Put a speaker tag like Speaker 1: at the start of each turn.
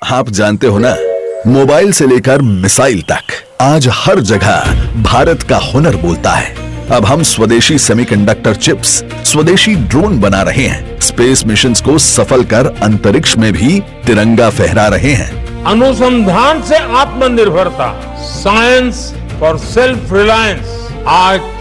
Speaker 1: आप जानते हो ना, मोबाइल से लेकर मिसाइल तक आज हर जगह भारत का हुनर बोलता है। अब हम स्वदेशी सेमीकंडक्टर चिप्स, स्वदेशी ड्रोन बना रहे हैं, स्पेस मिशंस को सफल कर अंतरिक्ष में भी तिरंगा फहरा रहे हैं।
Speaker 2: अनुसंधान से आत्मनिर्भरता, साइंस फॉर सेल्फ रिलायंस आज